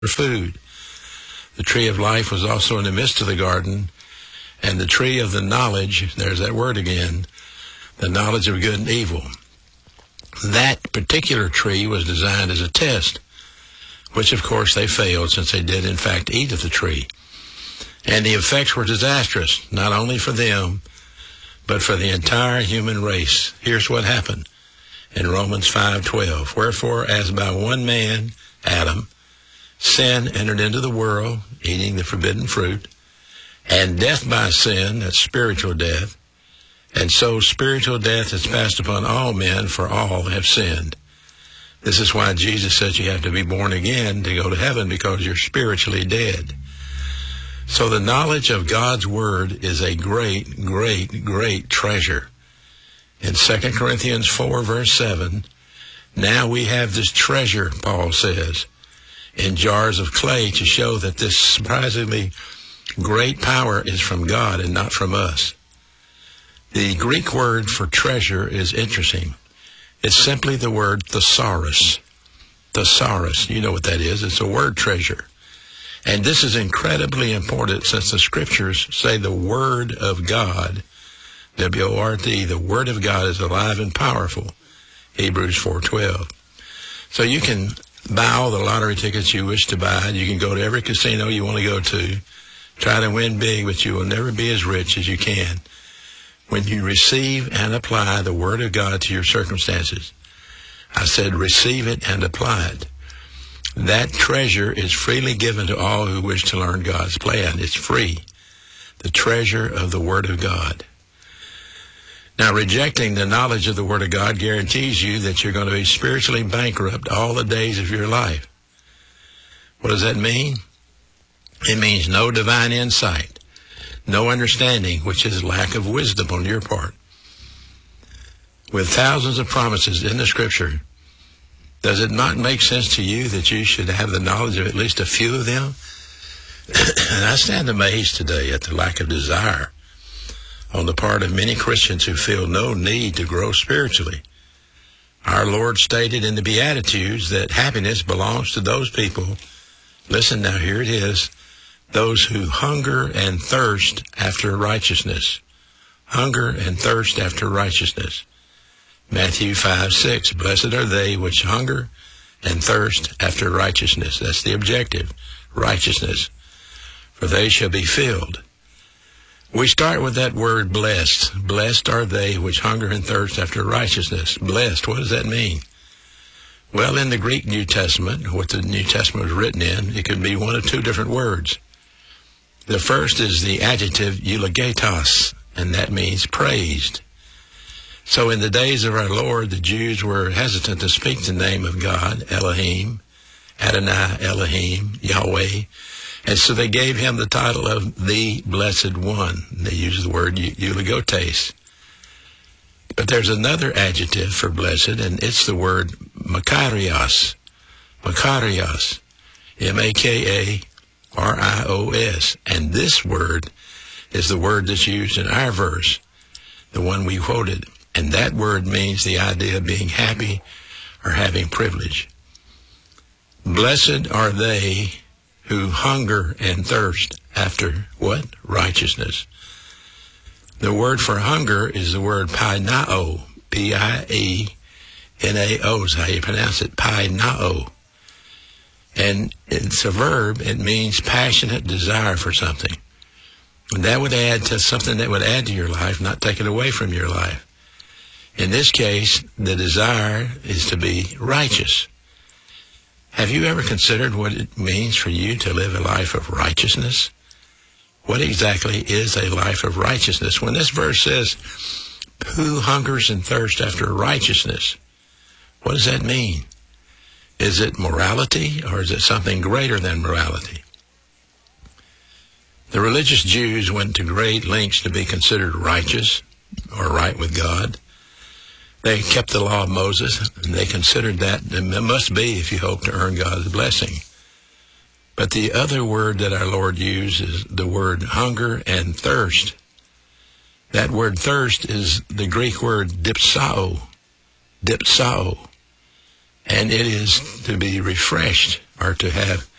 for food. The tree of life was also in the midst of the garden, and the tree of the knowledge, there's that word again, the knowledge of good and evil. That particular tree was designed as a test, which of course they failed since they did in fact eat of the tree. And the effects were disastrous, not only for them, but for the entire human race. Here's what happened in Romans 5:12. Wherefore, as by one man, Adam, sin entered into the world, eating the forbidden fruit, and death by sin, that's spiritual death, and so spiritual death has passed upon all men, for all have sinned. This is why Jesus says you have to be born again to go to heaven, because you're spiritually dead. So the knowledge of God's Word is a great, great, great treasure. In 2 Corinthians 4, verse 7, now we have this treasure, Paul says, in jars of clay to show that this surprisingly great power is from God and not from us. The Greek word for treasure is interesting. It's simply the word thesaurus. Thesaurus, you know what that is. It's a word treasure. And this is incredibly important since the scriptures say the Word of God, W-O-R-D, the Word of God is alive and powerful, Hebrews 4:12. So you can buy all the lottery tickets you wish to buy. You can go to every casino you want to go to, try to win big, but you will never be as rich as you can when you receive and apply the Word of God to your circumstances. I said receive it and apply it. That treasure is freely given to all who wish to learn God's plan. It's free. The treasure of the Word of God. Now, rejecting the knowledge of the Word of God guarantees you that you're going to be spiritually bankrupt all the days of your life. What does that mean? It means no divine insight, no understanding, which is lack of wisdom on your part. With thousands of promises in the Scripture, does it not make sense to you that you should have the knowledge of at least a few of them? And I stand amazed today at the lack of desire on the part of many Christians who feel no need to grow spiritually. Our Lord stated in the Beatitudes that happiness belongs to those people, listen now, here it is, those who hunger and thirst after righteousness. Hunger and thirst after righteousness. Matthew 5:6, blessed are they which hunger and thirst after righteousness. That's the objective, righteousness. For they shall be filled. We start with that word blessed. Blessed are they which hunger and thirst after righteousness. Blessed, what does that mean? Well, in the Greek New Testament, what the New Testament was written in, it could be one of two different words. The first is the adjective eulogetos, and that means praised. So in the days of our Lord, the Jews were hesitant to speak the name of God, Elohim, Adonai, Elohim, Yahweh. And so they gave him the title of the Blessed One. They used the word eulogotes. But there's another adjective for blessed, and it's the word makarios. Makarios. M-A-K-A-R-I-O-S. And this word is the word that's used in our verse, the one we quoted. And that word means the idea of being happy or having privilege. Blessed are they who hunger and thirst after what? Righteousness. The word for hunger is the word painao, P-I-E-N-A-O is how you pronounce it, painao. And it's a verb. It means passionate desire for something. And that would add to something that would add to your life, not take it away from your life. In this case, the desire is to be righteous. Have you ever considered what it means for you to live a life of righteousness? What exactly is a life of righteousness? When this verse says, who hungers and thirsts after righteousness, what does that mean? Is it morality, or is it something greater than morality? The religious Jews went to great lengths to be considered righteous or right with God. They kept the law of Moses, and they considered that it must be if you hope to earn God's blessing. But the other word that our Lord used is the word hunger and thirst. That word thirst is the Greek word dipsao, and it is to be refreshed or to have